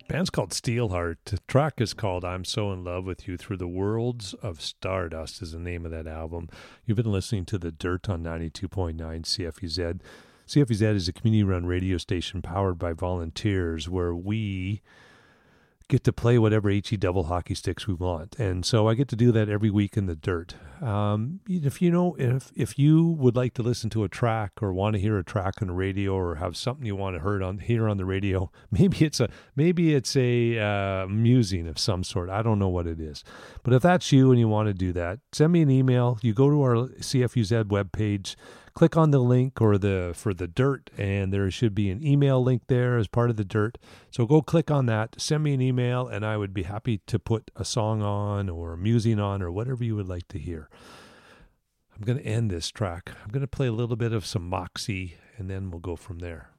Band's called Steelheart. The track is called I'm So In Love With You Through the Worlds of Stardust is the name of that album. You've been listening to The Dirt on 92.9 CFUZ. CFUZ is a community-run radio station powered by volunteers where we get to play whatever HE double hockey sticks we want. And so I get to do that every week in The Dirt. If you would like to listen to a track or want to hear a track on the radio or have something you want to hear on the radio, maybe it's a musing of some sort. I don't know what it is. But if that's you and you want to do that, send me an email. You go to our CFUZ webpage, click on the link for the Dirt, and there should be an email link there as part of the Dirt. So go click on that, send me an email, and I would be happy to put a song on or a musing on or whatever you would like to hear. I'm going to end this track. I'm going to play a little bit of some Moxie, and then we'll go from there.